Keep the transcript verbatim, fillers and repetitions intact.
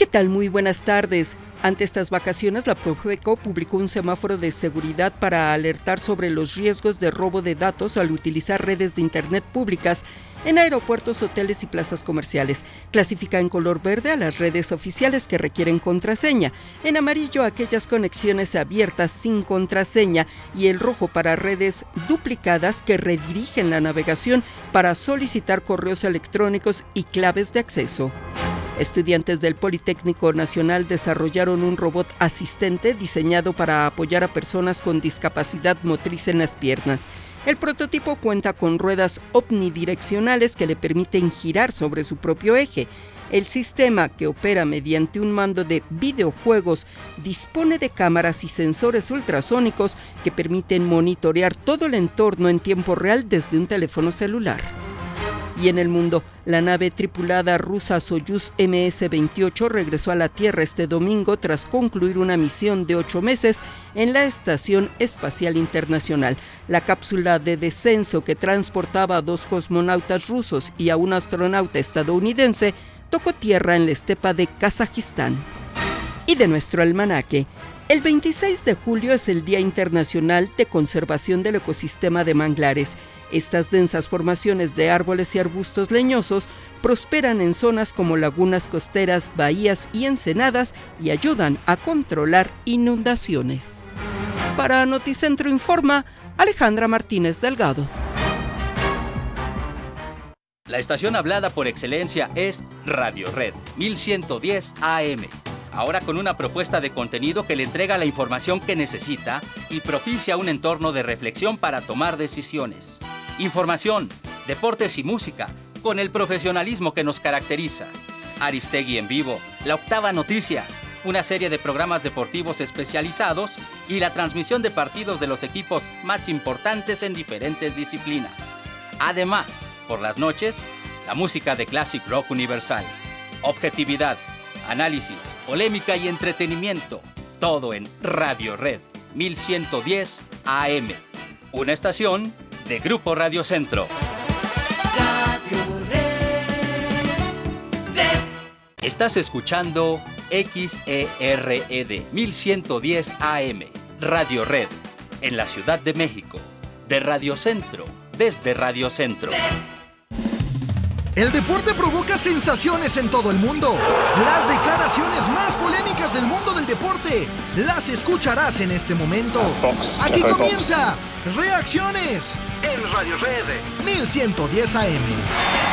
¿Qué tal? Muy buenas tardes. Ante estas vacaciones, la Profeco publicó un semáforo de seguridad para alertar sobre los riesgos de robo de datos al utilizar redes de Internet públicas en aeropuertos, hoteles y plazas comerciales. Clasifica en color verde a las redes oficiales que requieren contraseña, en amarillo aquellas conexiones abiertas sin contraseña y el rojo para redes duplicadas que redirigen la navegación para solicitar correos electrónicos y claves de acceso. Estudiantes del Politécnico Nacional desarrollaron un robot asistente diseñado para apoyar a personas con discapacidad motriz en las piernas. El prototipo cuenta con ruedas omnidireccionales que le permiten girar sobre su propio eje. El sistema, que opera mediante un mando de videojuegos, dispone de cámaras y sensores ultrasónicos que permiten monitorear todo el entorno en tiempo real desde un teléfono celular. Y en el mundo, la nave tripulada rusa Soyuz eme ese veintiocho regresó a la Tierra este domingo tras concluir una misión de ocho meses en la Estación Espacial Internacional. La cápsula de descenso que transportaba a dos cosmonautas rusos y a un astronauta estadounidense tocó tierra en la estepa de Kazajistán. Y de nuestro almanaque, el veintiséis de julio es el Día Internacional de Conservación del Ecosistema de Manglares. Estas densas formaciones de árboles y arbustos leñosos prosperan en zonas como lagunas costeras, bahías y ensenadas y ayudan a controlar inundaciones. Para Noticentro Informa, Alejandra Martínez Delgado. La estación hablada por excelencia es Radio Red mil ciento diez A M. Ahora con una propuesta de contenido que le entrega la información que necesita y propicia un entorno de reflexión para tomar decisiones. Información, deportes y música, con el profesionalismo que nos caracteriza. Aristegui en vivo, La Octava Noticias, una serie de programas deportivos especializados y la transmisión de partidos de los equipos más importantes en diferentes disciplinas. Además, por las noches, la música de Classic Rock Universal. Objetividad, análisis, polémica y entretenimiento. Todo en Radio Red mil ciento diez A M. Una estación de Grupo Radio Centro. Radio Red, Red. Estás escuchando X E R E D mil ciento diez A M. Radio Red, en la Ciudad de México. De Radio Centro, desde Radio Centro. El deporte provoca sensaciones en todo el mundo. Las declaraciones más polémicas del mundo del deporte las escucharás en este momento. Aquí comienza Reacciones en Radio Red mil ciento diez A M.